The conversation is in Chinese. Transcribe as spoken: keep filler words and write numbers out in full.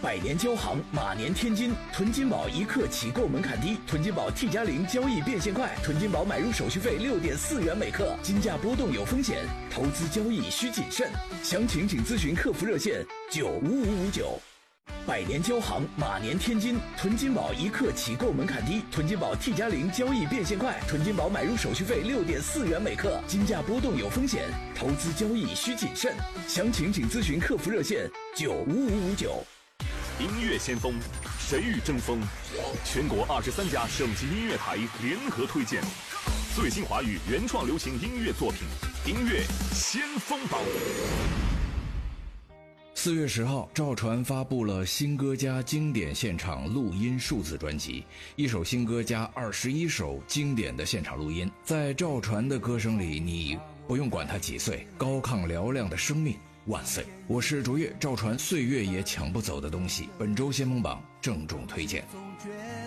百年交行，马年天金。囤金宝一刻起购门槛低，囤金宝 T 加零交易变现快，囤金宝买入手续费六点四元每克，金价波动有风险，投资交易需谨慎。详情请咨询客服热线九五五五九。百年交行，马年天金。囤金宝一刻起购门槛低，囤金宝 T 加零交易变现快，囤金宝买入手续费六点四元每克，金价波动有风险，投资交易需谨慎。详情请咨询客服热线九五五五九。 音乐先锋，谁与争锋？全国二十三家省级音乐台联合推荐最新华语原创流行音乐作品，音乐先锋榜。 四月十号，赵传发布了新歌加经典现场录音数字专辑，一首新歌加二十一首经典的现场录音。在赵传的歌声里，你不用管他几岁，高亢嘹亮的生命万岁！我是卓越，赵传岁月也抢不走的东西。本周先锋榜郑重推荐。